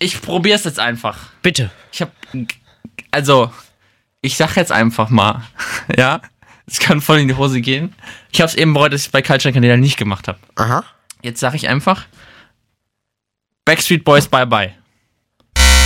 Ich probier's jetzt einfach. Bitte. Ich sag jetzt einfach mal, ja, es kann voll in die Hose gehen. Ich hab's eben bereut, dass ich bei Culture Candela nicht gemacht habe. Aha. Jetzt sag ich einfach, Backstreet Boys, bye bye.